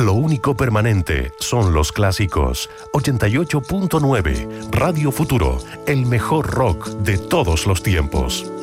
Lo único permanente son los clásicos. 88.9 Radio Futuro, el mejor rock de todos los tiempos.